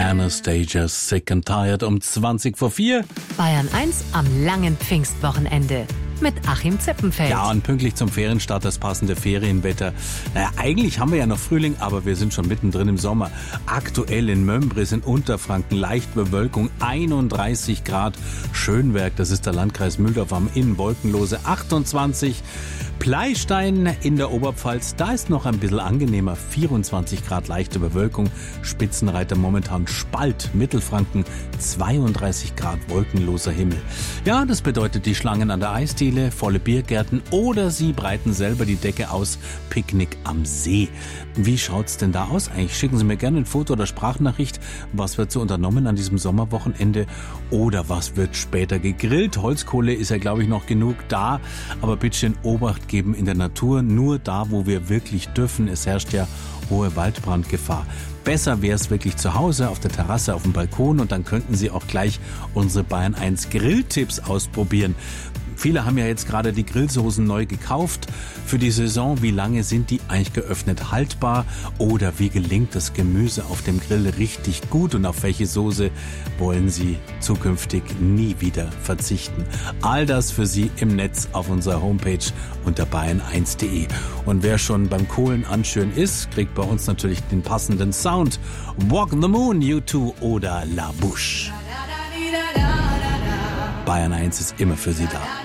Anastasia, Sick and Tired um 4:20. Bayern 1 am langen Pfingstwochenende mit Achim Zippenfeld. Ja, und pünktlich zum Ferienstart das passende Ferienwetter. Naja, eigentlich haben wir ja noch Frühling, aber wir sind schon mittendrin im Sommer. Aktuell in Mömbris in Unterfranken leicht Bewölkung, 31 Grad. Schönwerk, das ist der Landkreis Mühldorf am Inn, wolkenlose 28. Pleistein in der Oberpfalz, da ist noch ein bisschen angenehmer, 24 Grad leichte Bewölkung. Spitzenreiter momentan Spalt, Mittelfranken, 32 Grad wolkenloser Himmel. Ja, das bedeutet die Schlangen an der Eisdiele, volle Biergärten oder Sie breiten selber die Decke aus, Picknick am See. Wie schaut's denn da aus eigentlich? Schicken Sie mir gerne ein Foto oder Sprachnachricht. Was wird so unternommen an diesem Sommerwochenende? Oder was wird später gegrillt? Holzkohle ist ja, glaube ich, noch genug da. Aber bitte schön Obacht geben in der Natur. Nur da, wo wir wirklich dürfen. Es herrscht ja hohe Waldbrandgefahr. Besser wäre es wirklich zu Hause, auf der Terrasse, auf dem Balkon. Und dann könnten Sie auch gleich unsere Bayern 1 Grilltipps ausprobieren. Viele haben ja jetzt gerade die Grillsoßen neu gekauft für die Saison. Wie lange sind die eigentlich geöffnet haltbar? Oder wie gelingt das Gemüse auf dem Grill richtig gut? Und auf welche Soße wollen Sie zukünftig nie wieder verzichten? All das für Sie im Netz auf unserer Homepage unter bayern1.de. Und wer schon beim Kohlen anschön ist, kriegt bei uns natürlich den passenden Sound. Walk the Moon, U2 oder La Bouche. Bayern 1 ist immer für Sie da.